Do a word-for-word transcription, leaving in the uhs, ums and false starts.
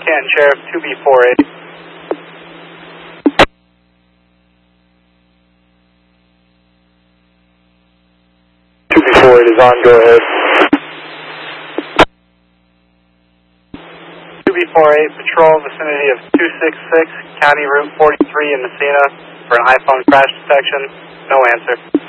Canton Sheriff, two B four eight. two B four eight is on, go ahead. two B four eight, patrol vicinity of two six six, County Route forty-three in Messina for an iPhone crash detection. No answer.